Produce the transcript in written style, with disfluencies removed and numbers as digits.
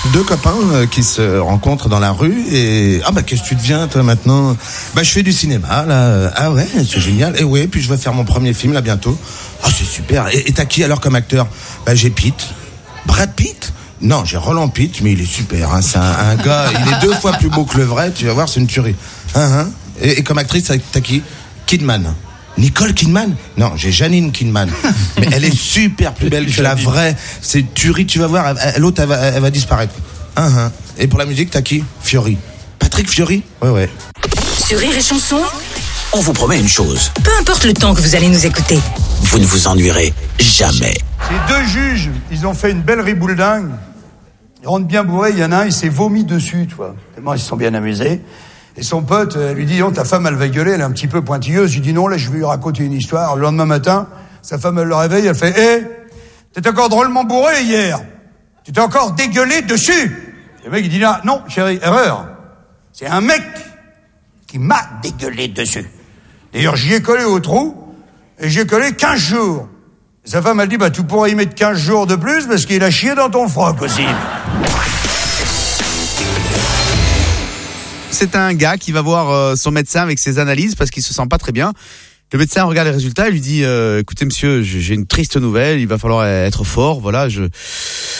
2 copains qui se rencontrent dans la rue et qu'est-ce que tu deviens toi maintenant? Je fais du cinéma là. Ah ouais, c'est génial. Et ouais, puis je vais faire mon premier film là bientôt. Ah c'est super. Et t'as qui alors comme acteur? J'ai Pitt. Brad Pitt? Non, j'ai Roland Pitt, mais il est super. Hein. C'est un gars, il est 2 fois plus beau que le vrai. Tu vas voir, c'est une tuerie. Et comme actrice, t'as qui? Kidman. Nicole Kidman? Non, j'ai Janine Kidman. Mais elle est super plus belle que la vraie. C'est une tuerie, tu vas voir. L'autre, elle va disparaître. Et pour la musique, t'as qui? Fiori. Patrick Fiori? Ouais. Sur Rire et Chanson, on vous promet une chose. peu importe le temps que vous allez nous écouter. Vous ne vous ennuierez jamais. Ces 2 juges, ils ont fait une belle ribouledingue. Ils rentrent bien bourrés, il y en a un, il s'est vomi dessus, tu vois. Tellement ils se sont bien amusés. Et son pote lui dit, ta femme, elle va gueuler, elle est un petit peu pointilleuse. Il dit, non, là, je vais lui raconter une histoire. Le lendemain matin, sa femme, elle le réveille, elle fait, t'étais encore drôlement bourré hier. Tu t'es encore dégueulé dessus. Et le mec, il dit, non, chérie, erreur. C'est un mec qui m'a dégueulé dessus. D'ailleurs, j'y ai collé au trou, et j'ai collé 15 jours. Et sa femme, elle dit, tu pourrais y mettre 15 jours de plus, parce qu'il a chié dans ton froc aussi. C'est un gars qui va voir son médecin avec ses analyses parce qu'il se sent pas très bien. Le médecin regarde les résultats et lui dit écoutez monsieur, j'ai une triste nouvelle, il va falloir être fort, voilà,